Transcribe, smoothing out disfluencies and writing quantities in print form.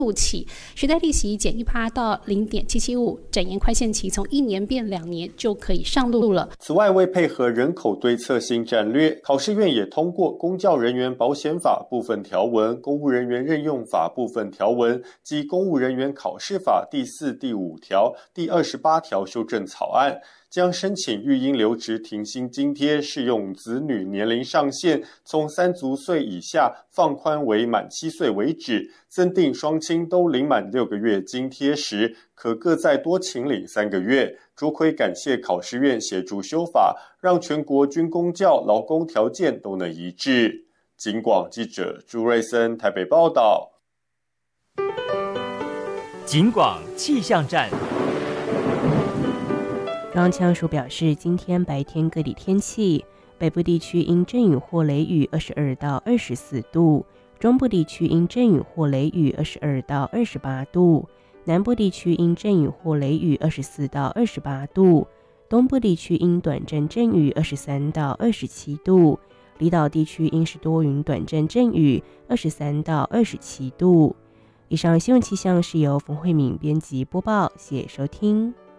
起，学贷利息减1%到0.775%，展延宽限期从1年变2年就可以上路了。 此外，为配合人口对策新战略，考试院也通过《公教人员保险法》部分条文、《公务人员任用法》部分条文及《公务人员考试法》第4、第5条、第28条修正草案，将申请育婴留职停薪津贴适用子女年龄上限从3足岁以下放宽为满7岁为止，增订双亲都领满6个月津贴时，可各再多请领3个月。卓奎感谢考试院协助修法，让全国军公教劳工条件都能一致。警广记者朱瑞森台北报道。 警广气象站。 中央气象署表示，今天白天各地天气，北部地区因阵雨或雷雨22到24度，中部地区因阵雨或雷雨22到28度，南部地区因阵雨或雷雨24到28度，东部地区因短暂阵雨23到27度，离岛地区因是多云短暂阵雨23到27度。以上新闻气象是由冯慧敏编辑播报，谢谢收听。